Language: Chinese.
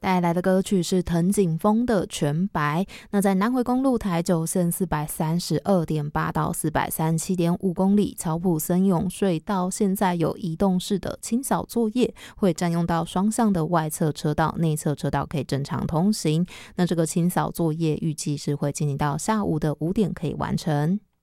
带来的歌曲是藤井风的《全白》。那在南回公路台九线432.8到437.5公里，草埔森永隧道现在有移动式的清扫作业，会占用到双向的外侧车道，内侧车道可以正常通行。那这个清扫作业预计是会进行到下午的5点可以完成。